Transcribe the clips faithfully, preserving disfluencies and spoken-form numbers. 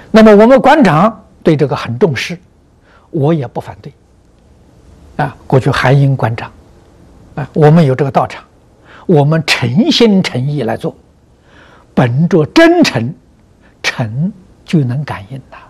那么我们馆长对这个很重视，我也不反对。啊，过去韩英馆长，啊，我们有这个道场，我们诚心诚意来做，本着真诚，诚就能感应了。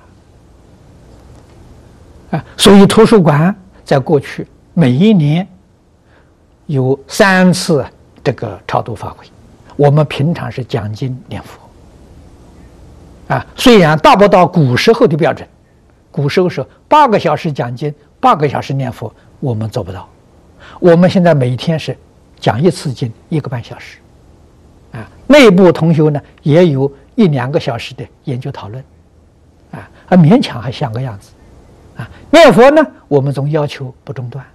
啊，所以图书馆在过去每一年有三次这个超度法会，我们平常是讲经念佛。啊，虽然达不到古时候的标准，古时候是八个小时讲经，八个小时念佛，我们做不到。我们现在每天是讲一次经一个半小时，啊，内部同修呢也有一两个小时的研究讨论，啊，啊勉强还像个样子，啊，念佛呢我们总要求不中断，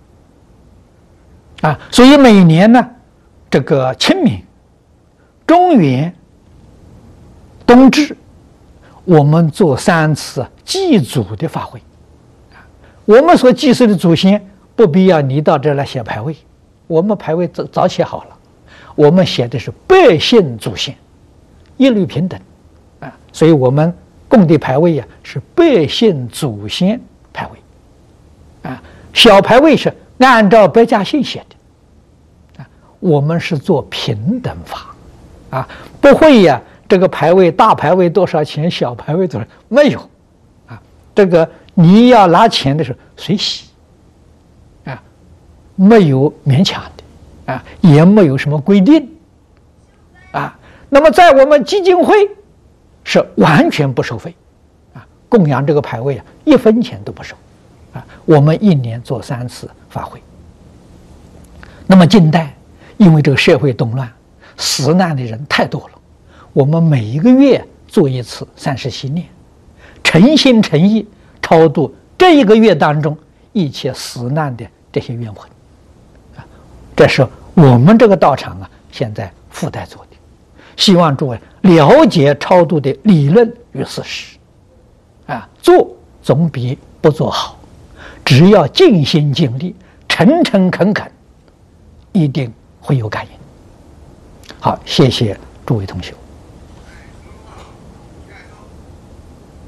啊，所以每年呢这个清明、中元、冬至，我们做三次祭祖的法会。我们所祭祀的祖先不必要你到这儿来写牌位，我们牌位早早写好了，我们写的是百姓祖先，一律平等，啊，所以我们供的牌位呀、啊、是百姓祖先牌位，啊，小牌位是按照百家姓写的，啊，我们是做平等法，啊，不会呀、啊。这个牌位，大牌位多少钱？小牌位多少？没有，啊，这个你要拿钱的时候随喜，啊，没有勉强的，啊，也没有什么规定，啊，那么在我们基金会是完全不收费，啊，供养这个牌位啊，一分钱都不收，啊，我们一年做三次法会。那么近代因为这个社会动乱，死难的人太多了。我们每一个月做一次三世系念，诚心诚意超度这一个月当中一切死难的这些冤魂，啊，这是我们这个道场啊现在附带做的，希望诸位了解超度的理论与事实，啊，做总比不做好，只要尽心尽力、诚诚恳恳，一定会有感应。好，谢谢诸位同学。